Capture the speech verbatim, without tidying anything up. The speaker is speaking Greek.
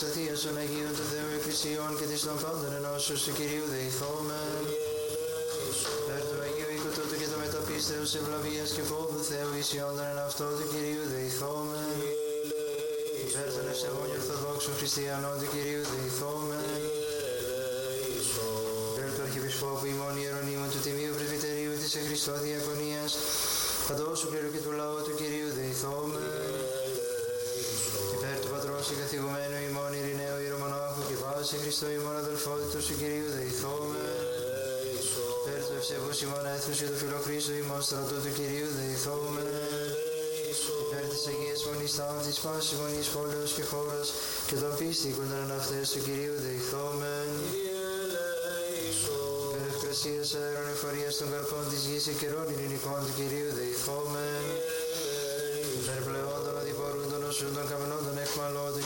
Ευσταθίας των Αγίων των Θεών Εκκλησιών και της των πάντων ενώσεως του Κυρίου δεηθόμεν. Περ του Αγίου Οικοτότου και το μεταπίστεως ευλαβίας και φόβου Θεού ισιόντων εν αυτό του Κυρίου δεηθόμεν. Περ των ευσεβών και ορθοδόξων χριστιανών του Κυρίου δεηθόμεν. Περ του Αρχιεπισκόπου ημών Ιερονύμων του Τιμίου Πρεσβυτερίου της εν Χριστώ Διακονίας, παντός του κλήρου και του λαού του Κυρίου δεηθόμεν. Υπέρ του Πατρός και καθηγουμένου ημών Ειρηναίου Ιερομονάχου και πάση Χριστό ημών αδελφότητος του Κυρίου δεηθόμεν. Υπέρ του ευσεβούς ημών έθνους και του φιλοχρίστου ημών στρατού του Κυρίου δεηθόμεν. Υπέρ της Αγίας Μονής Ταύτης πάσης μονής πόλεως και χώρας και των πίστικων εν αυτές του Κυρίου δεηθόμεν. Υπέρ ευκρασίας αέρων εφορίας των καρπών της γης και καιρών ειρηνικών του Κυρίου δεηθόμεν. Υπέρ πλεόντων αδειπορούντων οσούντων καμενόντων εκμαλών του